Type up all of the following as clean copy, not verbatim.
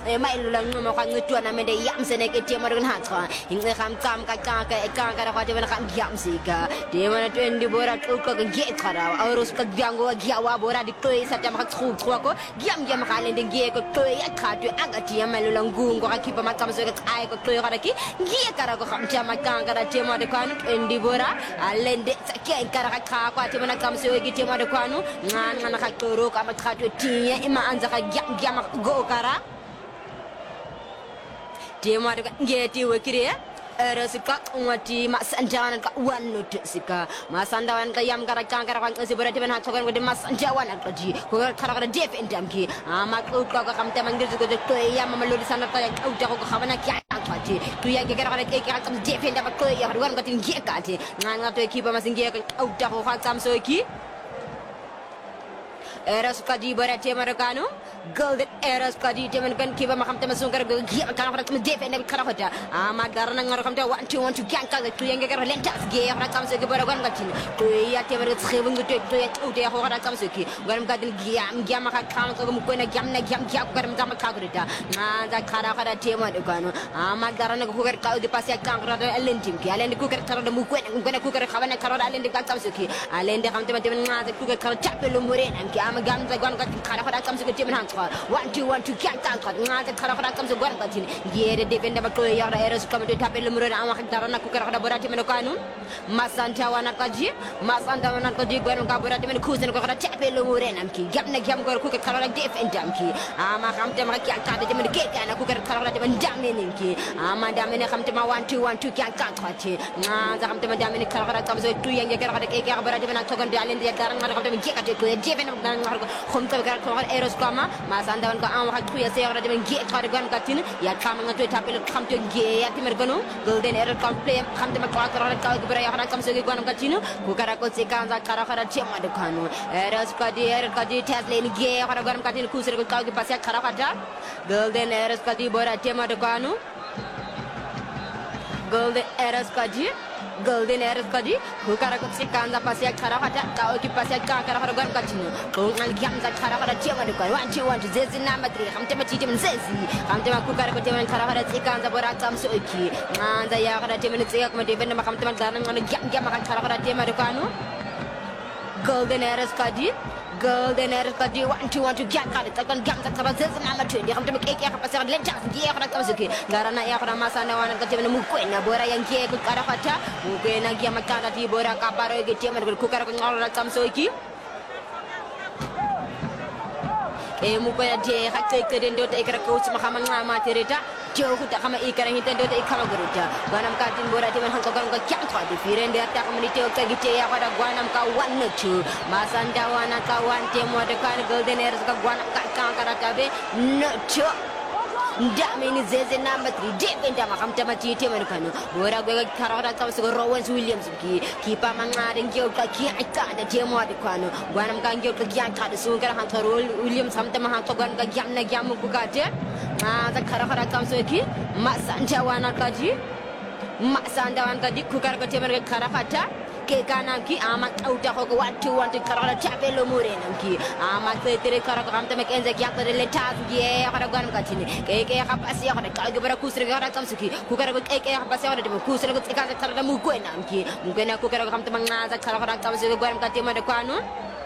mai lu lang mo kan ngetua na mende yam sene ke tema dengan hatwa inge kam ka ka kwa tema kan yam sika de mana twendi bora ko ko ge khara aurus ka gyango gyawa bora di toy sa tema khu ko gyam ka lende ge ko toy akhatwe agati ya mai lu lang gungo ka kipa makam so ka ai ko toy kara ki ge kara ko kam tema kan kara tema de kan twendi bora alende sakya kara ka kwa tema nakam so ge tema de kwanu ngana ka toro ka makhatwe tiya ima anza ka gyam go kara tema de ngeti wekire resika ngati masanjawan ka wanu sika masandawan ka yam kara kangkara kan sibura de na thogan de masanjawan ka ji ko kara def indamki ama ko ka kam te mangir ko de to yam malu di sana ta au ta ko khabana kya ka ji tu ya ke kara ke kam def indam ko ya wan ka tin ge ka ji nganga to ki ba masinge ka au ta ko kam so ki eras kadi berarti mereka golden eras kadi teman kan kiba makam teman sungkar gigi kan orang teman defend kara hoda ama garana ngor kam ta want to gang ka tu yang kara lentas ge orang kam se gebara kan gacin tu ya teman khibung tu tu ya tu ya orang kam se ki garam kadin giam maka kam ko mu ko na giam garam jam ka gurita na da kara teman de kan ama garana ko kar ka di pas ya kan kara lentim ki alen ku kar kara de mu ko na ku kar khabana kara alen de kam se ki alen de kam teman na ku kar chapelo muren am ki ama gam za gon ka kara kam se ki teman han want to get down kat ngata kara kam se gon ka tin yere de benda ba ko ya eros kam de tapel muren am ka garana ku kara borati men kanu masanta wana kaji gon ka borati men kusen ko kara tapel muren am ki gam gor ku kara defend am ki ama kam te ma ki ka de men ke kana ku kara de men damen ki ama damen kam te ma want to get down kat ngata kam te ma damen kara kam se tu yang kara de ke borati men to gon de alen de garan ma kam te ke ka de ko defend am ngar ko khom ka kara eros kama masandawan ko am waktu ya saya orang ge kare gon katin ya kam nga to tapel kam to ge ya timer gono golden error complete kam te ma ko kara ka gebra ya kam so ge gon katin ku kara ko se kan za kara chema de kanu eros kadi tasle ni ge kara gon katin ku sir ko ka ge pas ya kara kata golden eros kadi bora chema de kanu golden eres kadi hukara ko sikan da pasya khara khata ta ki pasya ka kara khara gan kachinu ko ngal gyam za khara khara chema de kan wan chi zezi na matri hamte ma chi tem zezi hamte ma kukara ko tem khara khara sikan da bora tam so ki da ya khara tem ne tsiyak ma de ben ma hamte ma garan ngal gyam ma khara khara tema de kanu golden eres kadi want to get kali takkan gam tak kara zezi na matri dia hamte ma ke ka pasya lentas dia khara kam so ki garana ya khara masana wan ka tem ne mu ko na bora yang ke ko kara khata ke na gia makana di bora kaparo ke tema ku kara ko ngala tam so ki mu ko ya je hatte ke den do te kara ko sama kama ngama tereta jo ku ta kama ikara hiten do te kama geruta ganam ka tin bora teman han ko kan ko kya ta di firen de ta kama ni te ka gite ya pada ganam ka wan chu masanda wana ka wan temo de kan golden eres ka ganam ka kara tabe no chu Damini zeze number 3 defend ma kam tamati temen kanu bora go kara kam so Rowan Williams ki pa mangaren gyo ka ki ata da temo de kanu gwanam kan gyo ka gyan ta da so gara han Rowan Williams ham tama han to gan ga gyam na gyam ku ka te ma da kara kam so ki ma sanja wana kaji ma sanja wan kaji ku kara ko temen kara fata ke kanam ki ama auta ko want to kara chapelo murenam ki ama tere kara kam te mek enze kya tere le tas ye kara gan ka chini ke ka pasi kara ka ge bara kusre kara kam suki ku kara ko ke ka pasi kara de kusre ko ka kara mu ko nam ki mu ke na ku kara kam te manga za kara kam suki gan ka te ma de kwanu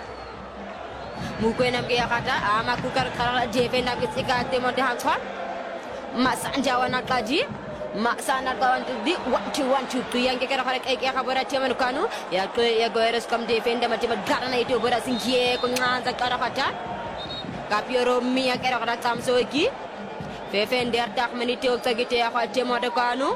mu ko nam ke kata ama ku kara jeve na ke ka te mo de ha thwa masanjawana kaji Maksana kawan tu di want to tu yang kira kira kayak bora teman kanu ya ko ya goeres kam defender macam garana itu bora singkie ko nganta kara kata kapioro mia kira kira tam so iki defender tak menit o tagite ya ka teman kanu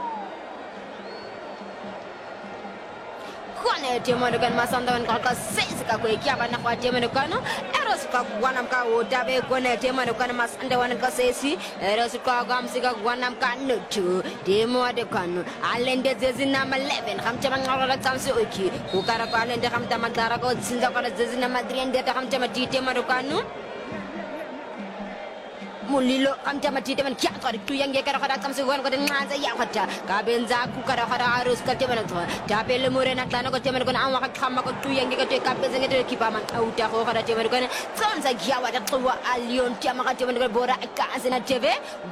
kone teman kan masandawan ka ses ka ko iki abana ka teman kanu eros ka wanam ka o dabe kone teman kan masandawan ka sesi eros ka gam siga wanam ka nutu demo de kanu alende zezina ma 11 kam teman ngala tam so iki ku kara ko alende kam teman dara ko sinda ko zezina madrien de kam teman di teman kanu mulilo kam teman di teman kya ko tu yang kara kara kam so gon ko de ngaza ya khata ka benza ku kara kara arus ka teman to dabe le more na tano ko teman ko an wa kam ko tu yang ke ka benza ke ki pa man au ta ko kara teman ko son za gya wa da to alion teman ka teman ko bora ka asina tebe